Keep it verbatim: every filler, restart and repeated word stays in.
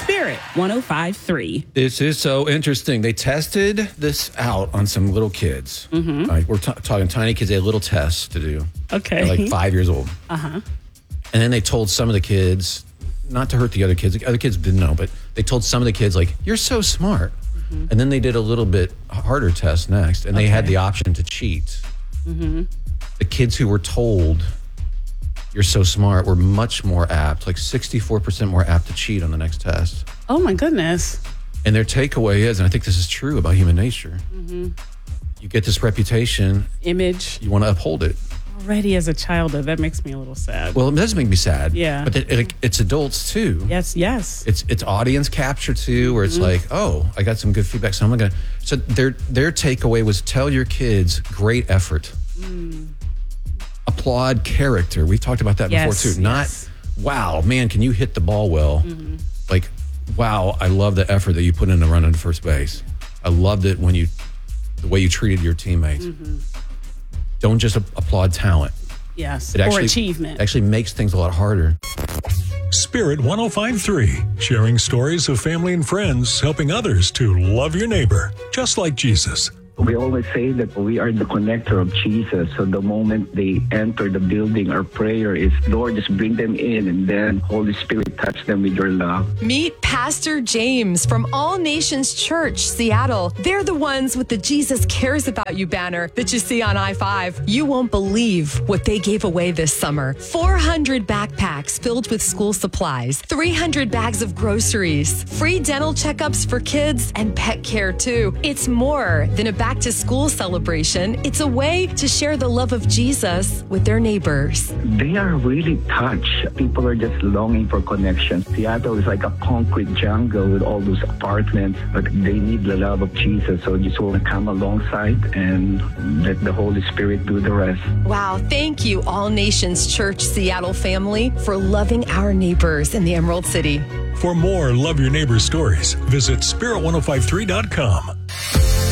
Spirit one oh five point three. This is so interesting. They tested this out on some little kids. Mm-hmm. Like, we're t- talking tiny kids. They had little tests to do. Okay. They're like five years old. Uh-huh. And then they told some of the kids, not to hurt the other kids. The other kids didn't know, but they told some of the kids, like, you're so smart. Mm-hmm. And then they did a little bit harder test next, and they okay. had the option to cheat. Mm-hmm. The kids who were told, you're so smart, were much more apt, like sixty-four percent more apt to cheat on the next test. Oh, my goodness. And their takeaway is, and I think this is true about human nature, mm-hmm. you get this reputation. Image. You want to uphold it. Already as a child, though, that makes me a little sad. Well, it does make me sad. Yeah. But it, it, it's adults, too. Yes, yes. It's it's audience capture, too, where it's mm-hmm. like, oh, I got some good feedback, so I'm going to... So their, their takeaway was, tell your kids, great effort. Mm. Applaud character. We talked about that yes, before, too. Not, yes. wow, man, can you hit the ball well? Mm-hmm. Like, wow, I love the effort that you put into running to first base. I loved it when you, the way you treated your teammates. Mm-hmm. Don't just a- applaud talent. Yes, it actually, or achievement. It actually makes things a lot harder. Spirit one oh five point three, sharing stories of family and friends, helping others to love your neighbor, just like Jesus. We always say that we are the connector of Jesus. So the moment they enter the building, our prayer is, Lord, just bring them in, and then Holy Spirit touch them with your love. Meet Pastor James from All Nations Church, Seattle. They're the ones with the Jesus Cares About You banner that you see on I five. You won't believe what they gave away this summer. four hundred backpacks filled with school supplies, three hundred bags of groceries, free dental checkups for kids, and pet care too. It's more than a back to school celebration. It's a way to share the love of Jesus with their neighbors. They are really touched. People are just longing for connection. Seattle is like a concrete jungle with all those apartments, but they need the love of Jesus. So just want to come alongside and let the Holy Spirit do the rest. Wow. Thank you, All Nations Church Seattle family, for loving our neighbors in the Emerald City. For more Love Your Neighbor stories, visit spirit ten fifty-three dot com.